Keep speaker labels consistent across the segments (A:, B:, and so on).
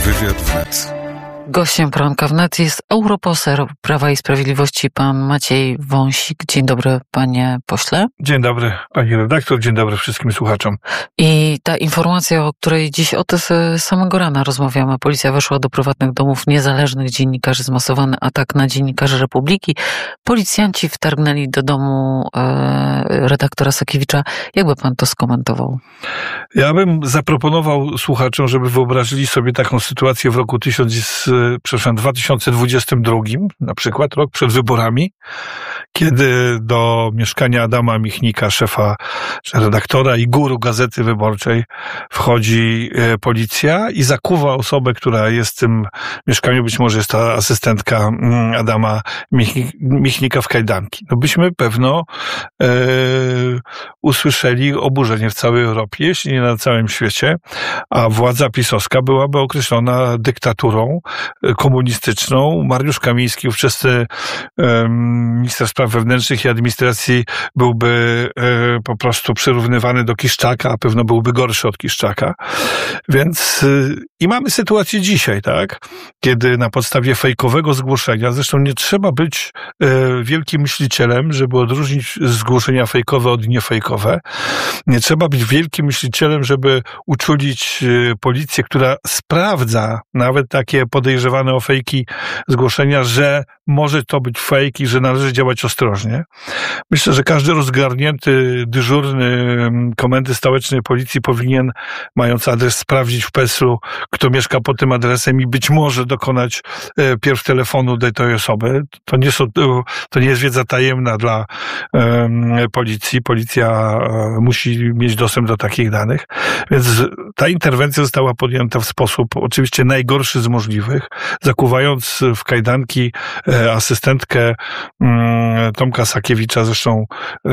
A: Wywiad wnet.
B: Gościem poranka wnet jest europoseł Prawa i Sprawiedliwości, pan Maciej Wąsik. Dzień dobry, panie pośle.
C: Dzień dobry, pani redaktor, dzień dobry wszystkim słuchaczom.
B: I ta informacja, o której dziś od samego rana rozmawiamy, policja weszła do prywatnych domów niezależnych dziennikarzy, zmasowany atak na dziennikarzy Republiki. Policjanci wtargnęli do domu redaktora Sakiewicza. Jakby pan to skomentował?
C: Ja bym zaproponował słuchaczom, żeby wyobrazili sobie taką sytuację w roku 2022, na przykład rok przed wyborami, kiedy do mieszkania Adama Michnika, szefa, czy redaktora i guru Gazety Wyborczej, wchodzi policja i zakuwa osobę, która jest w tym mieszkaniu, być może jest ta asystentka Adama Michnika, w kajdanki. No byśmy pewno usłyszeli oburzenie w całej Europie, jeśli nie na całym świecie, a władza pisowska byłaby określona dyktaturą komunistyczną. Mariusz Kamiński, ówczesny minister spraw wewnętrznych i administracji, byłby po prostu przyrównywany do Kiszczaka, a pewno byłby gorszy od Kiszczaka. Więc i mamy sytuację dzisiaj, tak? Kiedy na podstawie fejkowego zgłoszenia, zresztą nie trzeba być wielkim myślicielem, żeby odróżnić zgłoszenia fejkowe od niefejkowe. Nie trzeba być wielkim myślicielem, żeby uczulić policję, która sprawdza nawet takie podejrzewane o fejki zgłoszenia, że może to być fejk i że należy działać ostrożnie. Myślę, że każdy rozgarnięty dyżurny Komendy Stołecznej Policji powinien, mając adres, sprawdzić w PESEL-u, kto mieszka pod tym adresem i być może dokonać pierw telefonu do tej osoby. To nie jest wiedza tajemna dla policji. Policja musi mieć dostęp do takich danych. Więc ta interwencja została podjęta w sposób oczywiście najgorszy z możliwych, zakuwając w kajdanki asystentkę Tomka Sakiewicza, zresztą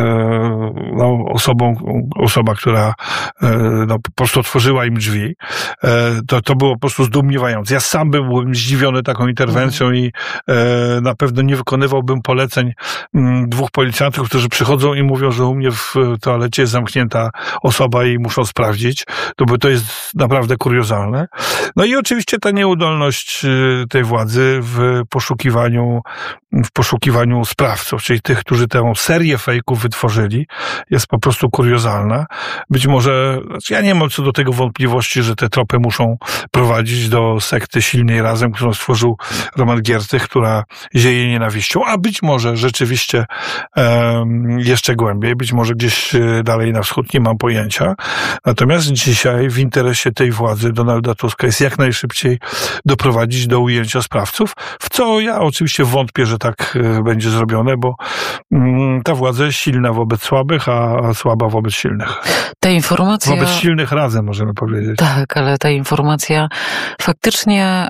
C: osoba, która po prostu otworzyła im drzwi. To było po prostu zdumiewające. Ja sam byłbym zdziwiony taką interwencją i na pewno nie wykonywałbym poleceń dwóch policjantów, którzy przychodzą i mówią, że u mnie w toalecie jest zamknięta osoba i muszą sprawdzić. To jest naprawdę kuriozalne. No i oczywiście ta nieudolność tej władzy w poszukiwaniu sprawców, czyli tych, którzy tę serię fejków wytworzyli, jest po prostu kuriozalna. Być może, ja nie mam co do tego wątpliwości, że te tropy muszą prowadzić do sekty Silnej Razem, którą stworzył Roman Giertych, która zieje nienawiścią, a być może rzeczywiście jeszcze głębiej, być może gdzieś dalej na wschód, nie mam pojęcia. Natomiast dzisiaj w interesie tej władzy Donalda Tuska jest jak najszybciej doprowadzić do ujęcia sprawców, w co ja oczywiście wątpię, że tak będzie zrobione, bo ta władza jest silna wobec słabych, a słaba wobec silnych.
B: Ta informacja...
C: Wobec silnych razem, możemy powiedzieć.
B: Tak, ale ta informacja faktycznie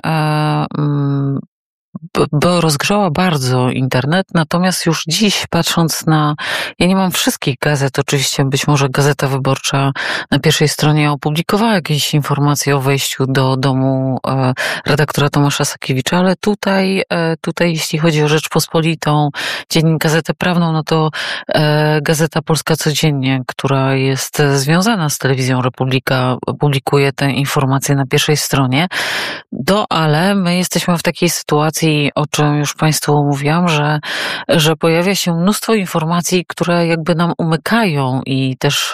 B: rozgrzała bardzo internet, natomiast już dziś, patrząc ja nie mam wszystkich gazet, oczywiście być może Gazeta Wyborcza na pierwszej stronie opublikowała jakieś informacje o wejściu do domu redaktora Tomasza Sakiewicza, ale tutaj jeśli chodzi o Rzeczpospolitą, Dziennik, Gazetę Prawną, no to Gazeta Polska Codziennie, która jest związana z Telewizją Republika, publikuje te informacje na pierwszej stronie. Ale my jesteśmy w takiej sytuacji, o czym już Państwu mówiłam, że pojawia się mnóstwo informacji, które jakby nam umykają i też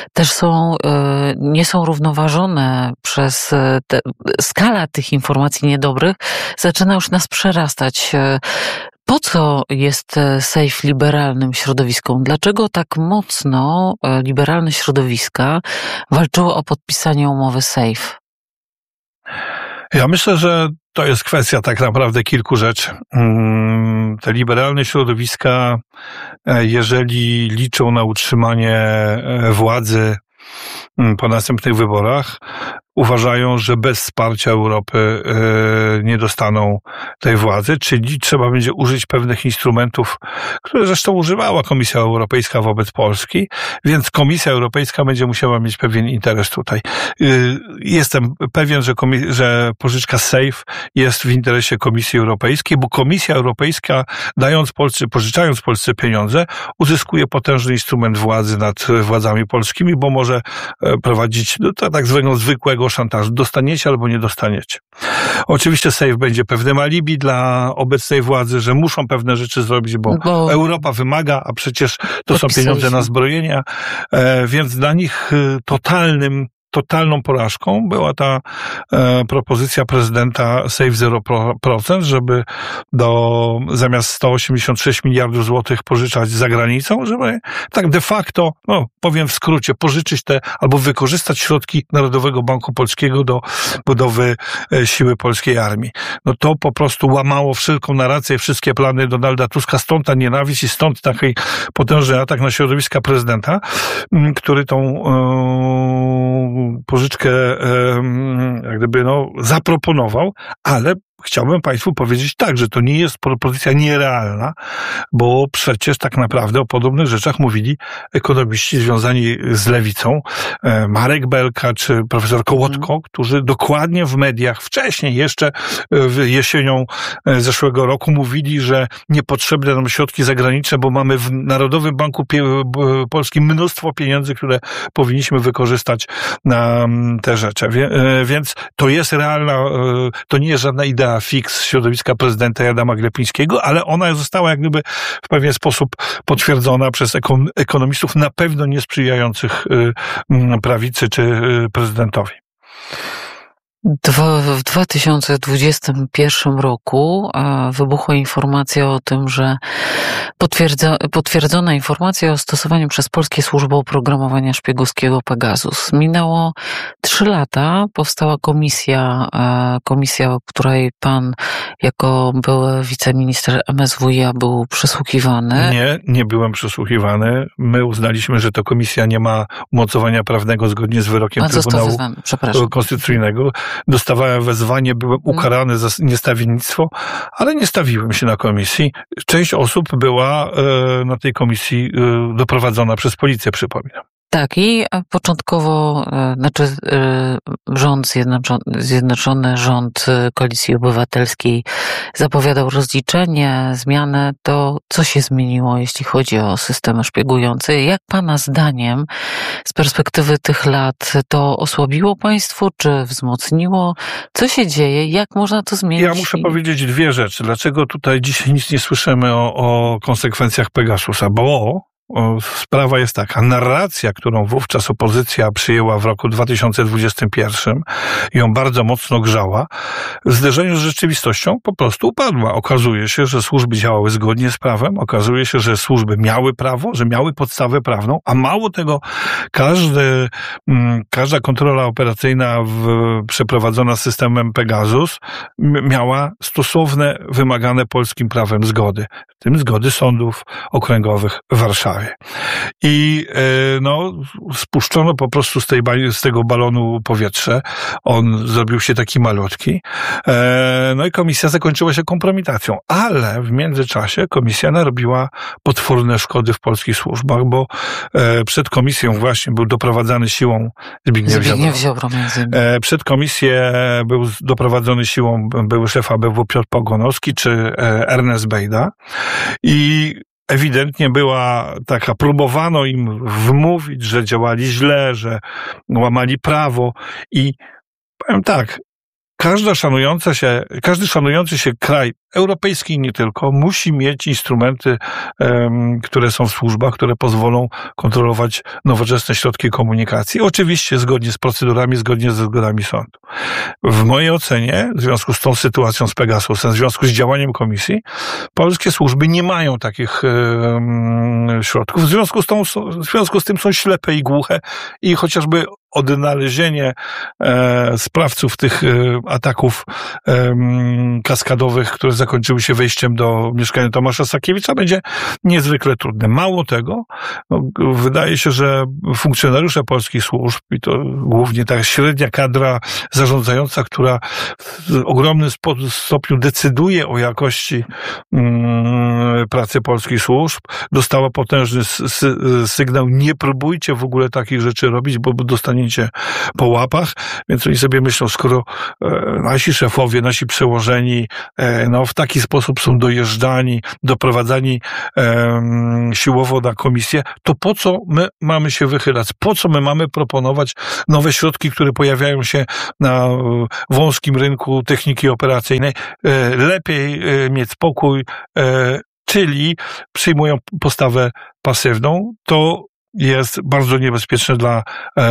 B: nie są równoważone przez skala tych informacji niedobrych zaczyna już nas przerastać. Po co jest SAFE liberalnym środowiskom? Dlaczego tak mocno liberalne środowiska walczyły o podpisanie umowy SAFE?
C: Ja myślę, że to jest kwestia tak naprawdę kilku rzeczy. Te liberalne środowiska, jeżeli liczą na utrzymanie władzy po następnych wyborach, uważają, że bez wsparcia Europy nie dostaną tej władzy, czyli trzeba będzie użyć pewnych instrumentów, które zresztą używała Komisja Europejska wobec Polski, więc Komisja Europejska będzie musiała mieć pewien interes tutaj. Jestem pewien, że pożyczka SAFE jest w interesie Komisji Europejskiej, bo Komisja Europejska, pożyczając Polsce pieniądze, uzyskuje potężny instrument władzy nad władzami polskimi, bo może prowadzić tak zwanego zwykłego pewnego szantażu. Dostaniecie albo nie dostaniecie. Oczywiście Sejf będzie pewnym alibi dla obecnej władzy, że muszą pewne rzeczy zrobić, bo Europa wymaga, a przecież to są pieniądze na zbrojenia, więc dla nich totalną porażką była ta propozycja prezydenta Save 0%, żeby zamiast 186 miliardów złotych pożyczać za granicą, żeby tak de facto, powiem w skrócie, pożyczyć albo wykorzystać środki Narodowego Banku Polskiego do budowy siły polskiej armii. To po prostu łamało wszelką narrację, wszystkie plany Donalda Tuska, stąd ta nienawiść i stąd taki potężny atak na środowiska prezydenta, który tą pożyczkę jak gdyby zaproponował, ale chciałbym Państwu powiedzieć tak, że to nie jest propozycja nierealna, bo przecież tak naprawdę o podobnych rzeczach mówili ekonomiści związani z lewicą, Marek Belka czy profesor Kołotko, którzy dokładnie w mediach wcześniej, jeszcze jesienią zeszłego roku mówili, że niepotrzebne nam środki zagraniczne, bo mamy w Narodowym Banku Polskim mnóstwo pieniędzy, które powinniśmy wykorzystać na te rzeczy. Więc to jest realna, to nie jest żadna idea fix środowiska prezydenta Adama Glapińskiego, ale ona została jak gdyby w pewien sposób potwierdzona przez ekonomistów na pewno niesprzyjających prawicy czy prezydentowi.
B: W 2021 roku wybuchła informacja o tym, że potwierdzono informację o stosowaniu przez polskie służby oprogramowania szpiegowskiego Pegasus. Minęło 3 lata, powstała komisja, w której pan jako były wiceminister MSWiA był przesłuchiwany.
C: Nie byłem przesłuchiwany. My uznaliśmy, że to komisja nie ma umocowania prawnego zgodnie z wyrokiem Trybunału Konstytucyjnego. Dostawałem wezwanie, byłem ukarany za niestawiennictwo, ale nie stawiłem się na komisji. Część osób była na tej komisji doprowadzona przez policję, przypominam.
B: Tak, i początkowo, Zjednoczony Rząd Koalicji Obywatelskiej zapowiadał rozliczenie, zmianę. To co się zmieniło, jeśli chodzi o systemy szpiegujące? Jak pana zdaniem, z perspektywy tych lat, to osłabiło państwo, czy wzmocniło? Co się dzieje? Jak można to zmienić?
C: Ja muszę powiedzieć 2 rzeczy. Dlaczego tutaj dzisiaj nic nie słyszymy o konsekwencjach Pegasusa? Bo sprawa jest taka, narracja, którą wówczas opozycja przyjęła w roku 2021 i ją bardzo mocno grzała, w zderzeniu z rzeczywistością po prostu upadła. Okazuje się, że służby działały zgodnie z prawem, okazuje się, że służby miały prawo, że miały podstawę prawną, a mało tego, każda kontrola operacyjna przeprowadzona systemem Pegasus miała stosowne, wymagane polskim prawem zgody, w tym zgody sądów okręgowych w Warszawie. I spuszczono po prostu z tego balonu powietrze. On zrobił się taki malutki. I komisja zakończyła się kompromitacją. Ale w międzyczasie komisja narobiła potworne szkody w polskich służbach, bo przed komisją właśnie był doprowadzany siłą Zbigniew Ziobro. Przed komisję był doprowadzony siłą były szef ABW Piotr Pogonowski czy Ernest Bejda. I ewidentnie próbowano im wmówić, że działali źle, że łamali prawo i powiem tak, każdy szanujący się kraj europejski i nie tylko, musi mieć instrumenty, które są w służbach, które pozwolą kontrolować nowoczesne środki komunikacji. Oczywiście zgodnie z procedurami, zgodnie ze zgodami sądu. W mojej ocenie, w związku z tą sytuacją z Pegasusem, w związku z działaniem komisji, polskie służby nie mają takich środków. W związku z tym są ślepe i głuche i chociażby odnalezienie sprawców tych ataków kaskadowych, które zakończyły się wejściem do mieszkania Tomasza Sakiewicza, będzie niezwykle trudne. Mało tego, wydaje się, że funkcjonariusze polskich służb, i to głównie ta średnia kadra zarządzająca, która w ogromnym stopniu decyduje o jakości pracy polskich służb, dostała potężny sygnał: nie próbujcie w ogóle takich rzeczy robić, bo dostaniecie pociągnięcie po łapach, więc oni sobie myślą, skoro nasi szefowie, nasi przełożeni w taki sposób są dojeżdżani, doprowadzani siłowo na komisję, to po co my mamy się wychylać? Po co my mamy proponować nowe środki, które pojawiają się na wąskim rynku techniki operacyjnej? Lepiej mieć spokój, czyli przyjmują postawę pasywną. To jest bardzo niebezpieczne dla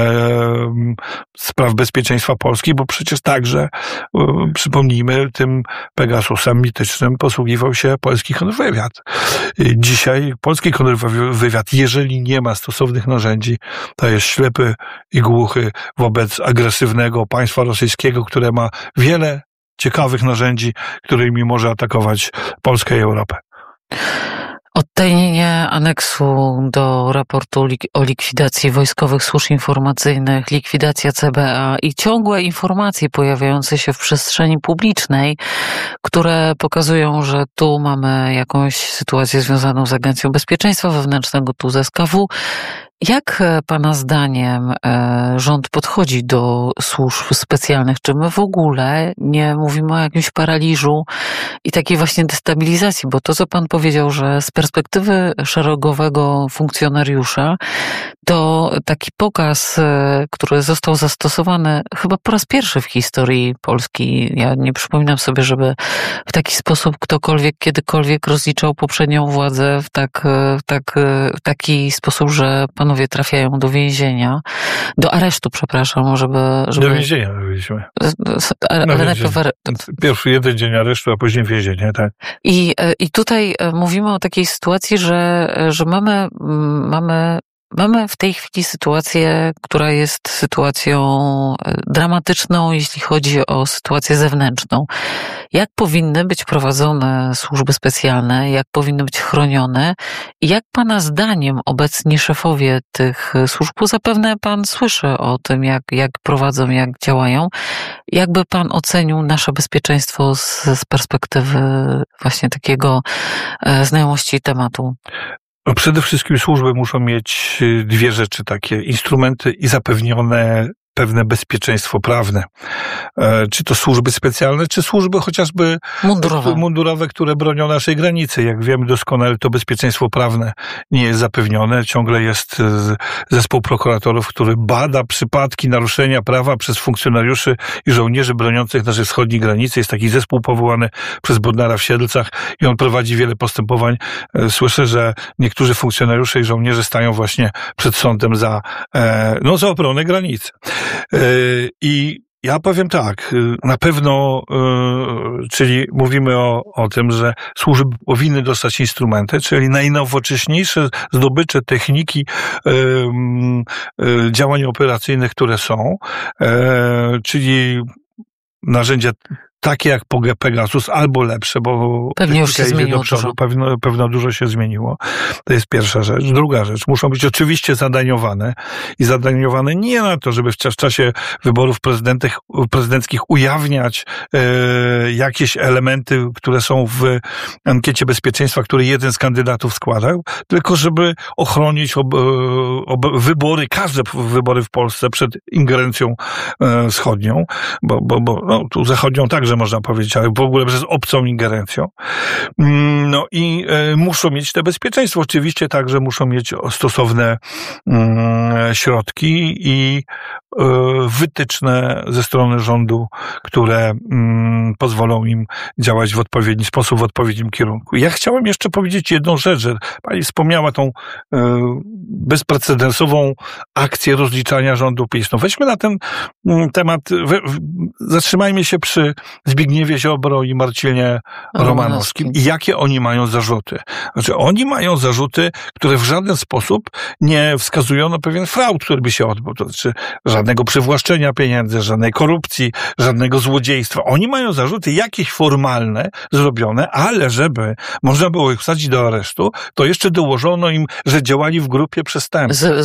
C: spraw bezpieczeństwa Polski, bo przecież także, przypomnijmy, tym Pegasusem mitycznym posługiwał się polski kontrwywiad. Dzisiaj polski kontrwywiad, jeżeli nie ma stosownych narzędzi, to jest ślepy i głuchy wobec agresywnego państwa rosyjskiego, które ma wiele ciekawych narzędzi, którymi może atakować Polskę i Europę.
B: Odtajnienie aneksu do raportu o likwidacji wojskowych służb informacyjnych, likwidacja CBA i ciągłe informacje pojawiające się w przestrzeni publicznej, które pokazują, że tu mamy jakąś sytuację związaną z Agencją Bezpieczeństwa Wewnętrznego, tu z SKW. Jak pana zdaniem rząd podchodzi do służb specjalnych? Czy my w ogóle nie mówimy o jakimś paraliżu i takiej właśnie destabilizacji? Bo to, co pan powiedział, że z perspektywy szeregowego funkcjonariusza, to taki pokaz, który został zastosowany chyba po raz pierwszy w historii Polski. Ja nie przypominam sobie, żeby w taki sposób ktokolwiek, kiedykolwiek rozliczał poprzednią władzę w taki sposób, że panowie trafiają do więzienia, do aresztu, przepraszam, żeby...
C: Do więzienia byliśmy.
B: Ale najpierw
C: pierwszy jeden dzień aresztu, a później więzienie, tak.
B: I tutaj mówimy o takiej sytuacji, że mamy w tej chwili sytuację, która jest sytuacją dramatyczną, jeśli chodzi o sytuację zewnętrzną. Jak powinny być prowadzone służby specjalne, jak powinny być chronione i jak pana zdaniem obecni szefowie tych służb, bo zapewne pan słyszy o tym, jak prowadzą, jak działają, jakby pan ocenił nasze bezpieczeństwo z perspektywy właśnie takiego znajomości tematu?
C: Przede wszystkim służby muszą mieć dwie rzeczy takie, instrumenty i zapewnione pewne bezpieczeństwo prawne. Czy to służby specjalne, czy służby chociażby mundurowe, które bronią naszej granicy. Jak wiemy doskonale, to bezpieczeństwo prawne nie jest zapewnione. Ciągle jest zespół prokuratorów, który bada przypadki naruszenia prawa przez funkcjonariuszy i żołnierzy broniących naszej wschodniej granicy. Jest taki zespół powołany przez Bodnara w Siedlcach i on prowadzi wiele postępowań. Słyszę, że niektórzy funkcjonariusze i żołnierze stają właśnie przed sądem za obronę granicy. I ja powiem tak, na pewno, czyli mówimy o tym, że służby powinny dostać instrumenty, czyli najnowocześniejsze zdobycze techniki działań operacyjnych, które są, czyli narzędzia takie jak Pegasus, albo lepsze, bo
B: pewnie już się zmieniło
C: do przodu, pewno dużo się zmieniło. To jest pierwsza rzecz. Druga rzecz, muszą być oczywiście zadaniowane i zadaniowane nie na to, żeby w czasie wyborów prezydenckich ujawniać jakieś elementy, które są w ankiecie bezpieczeństwa, które jeden z kandydatów składał, tylko żeby ochronić wybory, każde wybory w Polsce przed ingerencją wschodnią, bo tu zachodnią także można powiedzieć, ale w ogóle przez obcą ingerencją. No i muszą mieć te bezpieczeństwo. Oczywiście także muszą mieć stosowne środki i wytyczne ze strony rządu, które pozwolą im działać w odpowiedni sposób, w odpowiednim kierunku. Ja chciałem jeszcze powiedzieć jedną rzecz, że pani wspomniała tą bezprecedensową akcję rozliczania rządu PiS. No weźmy na ten temat, zatrzymajmy się przy Zbigniewie Ziobro i Marcinie Romanowskim. I jakie oni mają zarzuty? Znaczy, oni mają zarzuty, które w żaden sposób nie wskazują na pewien fraud, który by się odbył. To znaczy, żadnego przywłaszczenia pieniędzy, żadnej korupcji, żadnego złodziejstwa. Oni mają zarzuty jakieś formalne, zrobione, ale żeby można było ich wsadzić do aresztu, to jeszcze dołożono im, że działali w grupie przestępczej.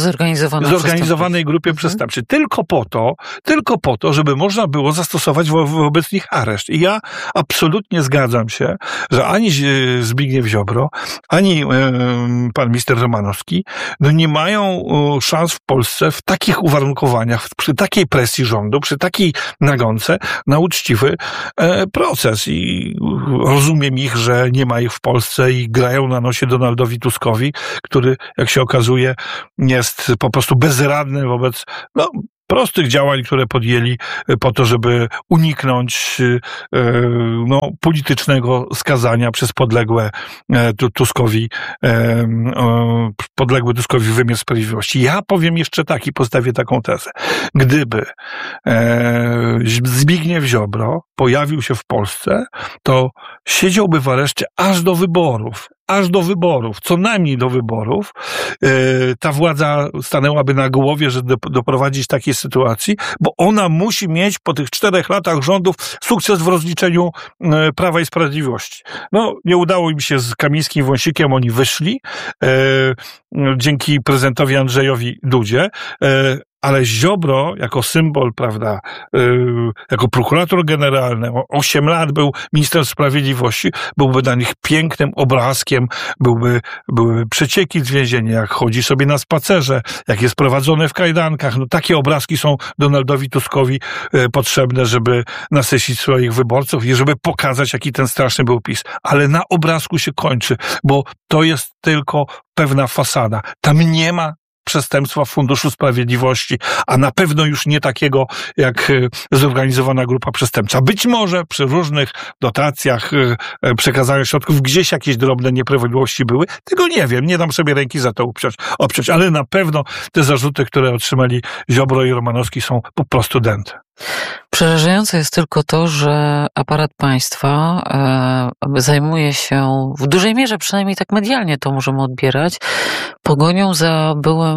C: Zorganizowanej grupie przestępczej. Tylko po to, żeby można było zastosować wobec nich areszt. wreszcie. I ja absolutnie zgadzam się, że ani Zbigniew Ziobro, ani pan minister Romanowski nie mają szans w Polsce w takich uwarunkowaniach, przy takiej presji rządu, przy takiej nagonce na uczciwy proces. I rozumiem ich, że nie ma ich w Polsce i grają na nosie Donaldowi Tuskowi, który, jak się okazuje, jest po prostu bezradny wobec prostych działań, które podjęli po to, żeby uniknąć politycznego skazania przez podległy Tuskowi wymiar sprawiedliwości. Ja powiem jeszcze tak i postawię taką tezę. Gdyby Zbigniew Ziobro pojawił się w Polsce, to siedziałby w areszcie aż do wyborów, co najmniej do wyborów. Ta władza stanęłaby na głowie, żeby doprowadzić takiej sytuacji, bo ona musi mieć po tych 4 latach rządów sukces w rozliczeniu Prawa i Sprawiedliwości. Nie udało im się z Kamińskim i Wąsikiem, oni wyszli dzięki prezydentowi Andrzejowi Dudzie, ale Ziobro jako symbol, prawda, jako prokurator generalny, 8 lat był ministrem sprawiedliwości, byłby dla nich pięknym obrazkiem, byłyby przecieki z więzienia, jak chodzi sobie na spacerze, jak jest prowadzony w kajdankach. Takie obrazki są Donaldowi Tuskowi potrzebne, żeby nasycić swoich wyborców i żeby pokazać, jaki ten straszny był PiS. Ale na obrazku się kończy, bo to jest tylko pewna fasada. Tam nie ma przestępstwa w Funduszu Sprawiedliwości, a na pewno już nie takiego jak zorganizowana grupa przestępcza. Być może przy różnych dotacjach, przekazaniach środków gdzieś jakieś drobne nieprawidłowości były. Tego nie wiem, nie dam sobie ręki za to obciąć, ale na pewno te zarzuty, które otrzymali Ziobro i Romanowski, są po prostu dęte.
B: Przerażające jest tylko to, że aparat państwa zajmuje się w dużej mierze, przynajmniej tak medialnie to możemy odbierać, pogonią za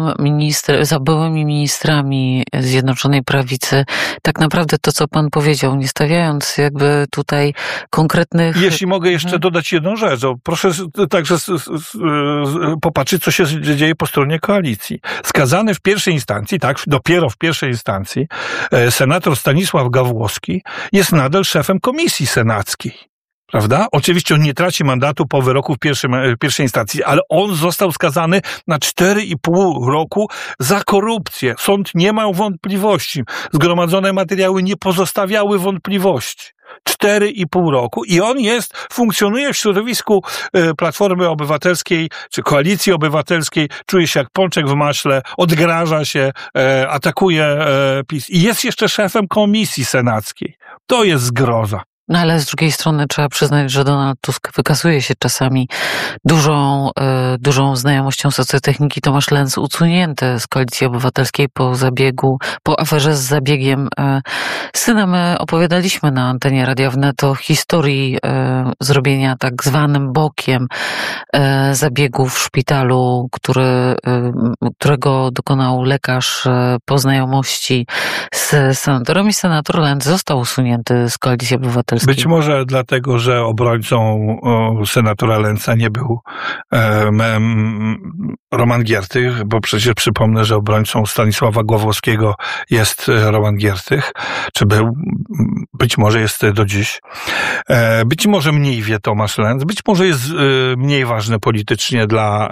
B: byłymi ministrami Zjednoczonej Prawicy. Tak naprawdę to, co pan powiedział, nie stawiając jakby tutaj konkretnych...
C: Jeśli mogę jeszcze dodać jedną rzecz, proszę także popatrzeć, co się dzieje po stronie koalicji. Skazany w pierwszej instancji, dopiero w pierwszej instancji, senator Stanisław Gawłowski jest nadal szefem komisji senackiej. Prawda? Oczywiście on nie traci mandatu po wyroku w pierwszej instancji, ale on został skazany na 4,5 roku za korupcję. Sąd nie miał wątpliwości. Zgromadzone materiały nie pozostawiały wątpliwości. 4,5 roku i on funkcjonuje w środowisku Platformy Obywatelskiej czy Koalicji Obywatelskiej, czuje się jak pączek w maśle, odgraża się, atakuje PiS i jest jeszcze szefem komisji senackiej. To jest zgroza.
B: Ale z drugiej strony trzeba przyznać, że Donald Tusk wykazuje się czasami dużą znajomością socjotechniki. Tomasz Lenz usunięty z Koalicji Obywatelskiej po aferze z zabiegiem syna. My opowiadaliśmy na antenie Radia Wnet o historii zrobienia tak zwanym bokiem zabiegu w szpitalu, którego dokonał lekarz po znajomości z senatorem i senator Lenz został usunięty z Koalicji Obywatelskiej.
C: Być może dlatego, że obrońcą senatora Lenza nie był Roman Giertych, bo przecież przypomnę, że obrońcą Stanisława Gawłowskiego jest Roman Giertych, czy był, być może jest do dziś. Być może mniej wie Tomasz Lenz, być może jest mniej ważny politycznie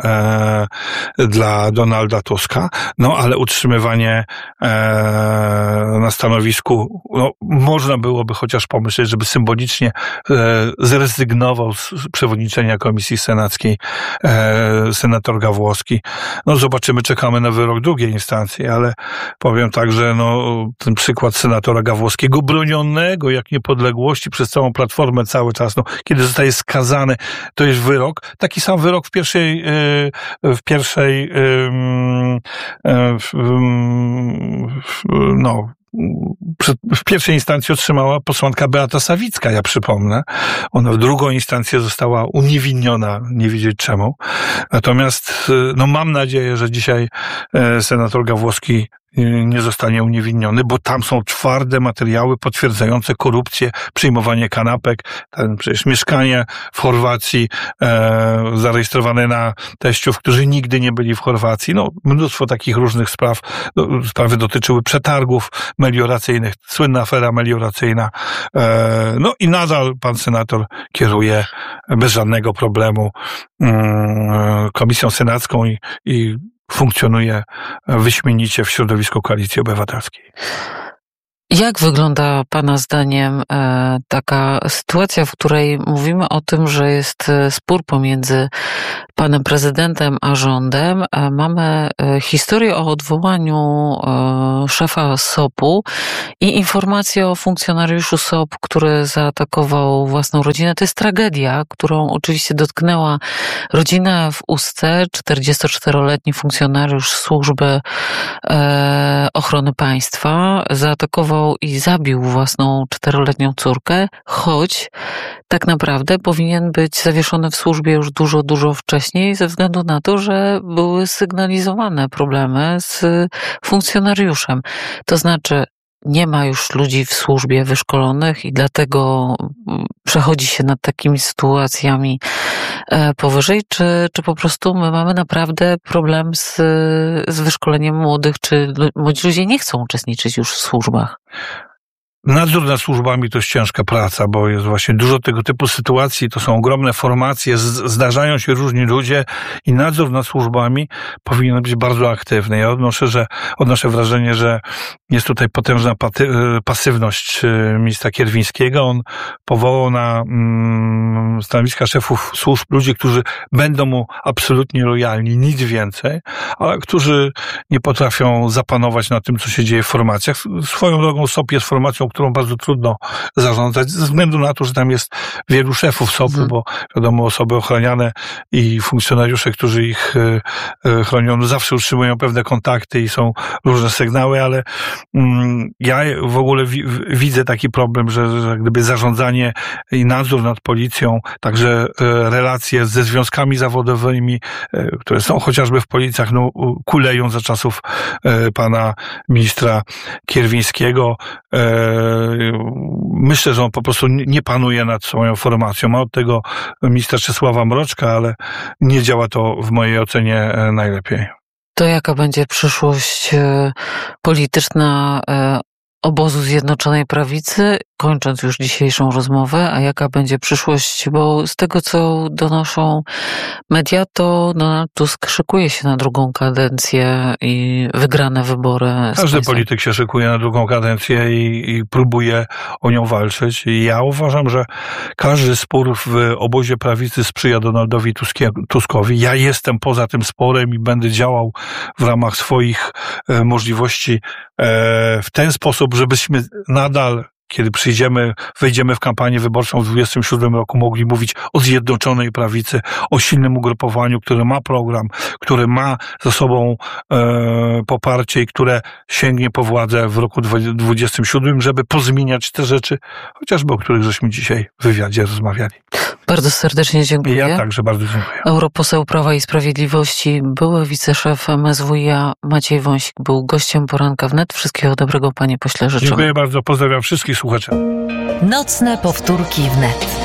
C: dla Donalda Tuska, ale utrzymywanie na stanowisku, można byłoby chociaż pomyśleć, żeby symbolicznie zrezygnował z przewodniczenia Komisji Senackiej senator Gawłowski. Zobaczymy, czekamy na wyrok drugiej instancji, ale powiem tak, że ten przykład senatora Gawłowskiego, bronionego jak niepodległości przez całą Platformę cały czas, kiedy zostaje skazany, to jest wyrok. Taki sam wyrok w pierwszej instancji otrzymała posłanka Beata Sawicka, ja przypomnę. Ona w drugą instancję została uniewinniona, nie wiedzieć czemu. Natomiast mam nadzieję, że dzisiaj senator Gawłowski nie zostanie uniewinniony, bo tam są twarde materiały potwierdzające korupcję, przyjmowanie kanapek, przecież mieszkanie w Chorwacji, zarejestrowane na teściów, którzy nigdy nie byli w Chorwacji. No, mnóstwo takich różnych spraw. Sprawy dotyczyły przetargów melioracyjnych, słynna afera melioracyjna. No i nadal pan senator kieruje bez żadnego problemu Komisją Senacką i funkcjonuje wyśmienicie w środowisku Koalicji Obywatelskiej.
B: Jak wygląda pana zdaniem taka sytuacja, w której mówimy o tym, że jest spór pomiędzy panem prezydentem a rządem? Mamy historię o odwołaniu szefa SOP-u i informację o funkcjonariuszu SOP, który zaatakował własną rodzinę. To jest tragedia, którą oczywiście dotknęła rodzinę w Ustce. 44-letni funkcjonariusz Służby Ochrony Państwa zaatakował i zabił własną 4-letnią córkę, choć tak naprawdę powinien być zawieszony w służbie już dużo wcześniej, ze względu na to, że były sygnalizowane problemy z funkcjonariuszem. To znaczy, nie ma już ludzi w służbie wyszkolonych i dlatego przechodzi się nad takimi sytuacjami powyżej, czy po prostu my mamy naprawdę problem z wyszkoleniem młodych, czy młodzi ludzie nie chcą uczestniczyć już w służbach?
C: Nadzór nad służbami to jest ciężka praca, bo jest właśnie dużo tego typu sytuacji, to są ogromne formacje, zdarzają się różni ludzie i nadzór nad służbami powinien być bardzo aktywny. Ja odnoszę wrażenie, że jest tutaj potężna pasywność ministra Kierwińskiego. On powołał na stanowiska szefów służb ludzi, którzy będą mu absolutnie lojalni, nic więcej, ale którzy nie potrafią zapanować na tym, co się dzieje w formacjach. Swoją drogą SOP jest formacją, którą bardzo trudno zarządzać, ze względu na to, że tam jest wielu szefów SOP-u, bo wiadomo, osoby ochraniane i funkcjonariusze, którzy ich chronią, zawsze utrzymują pewne kontakty i są różne sygnały, ale ja w ogóle widzę taki problem, że gdyby zarządzanie i nadzór nad policją, także relacje ze związkami zawodowymi, które są chociażby w policjach, no, kuleją za czasów pana ministra Kierwińskiego. Myślę, że on po prostu nie panuje nad swoją formacją. Ma od tego ministra Czesława Mroczka, ale nie działa to w mojej ocenie najlepiej.
B: To jaka będzie przyszłość polityczna obozu Zjednoczonej Prawicy, kończąc już dzisiejszą rozmowę, a jaka będzie przyszłość, bo z tego, co donoszą media, to Donald Tusk szykuje się na drugą kadencję i wygrane wybory.
C: Każdy polityk się szykuje na drugą kadencję i próbuje o nią walczyć. I ja uważam, że każdy spór w obozie prawicy sprzyja Donaldowi Tuskowi. Ja jestem poza tym sporem i będę działał w ramach swoich możliwości w ten sposób, żebyśmy nadal, kiedy wejdziemy w kampanię wyborczą w 2027 roku, mogli mówić o zjednoczonej prawicy, o silnym ugrupowaniu, które ma program, które ma za sobą poparcie i które sięgnie po władzę w roku 2027, żeby pozmieniać te rzeczy, chociażby o których żeśmy dzisiaj w wywiadzie rozmawiali.
B: Bardzo serdecznie dziękuję.
C: Ja także bardzo dziękuję.
B: Europoseł Prawa i Sprawiedliwości, były wiceszef MSWiA Maciej Wąsik był gościem Poranka Wnet. Wszystkiego dobrego, panie pośle, życzę.
C: Dziękuję bardzo, pozdrawiam wszystkich słuchaczy.
A: Nocne powtórki wnet.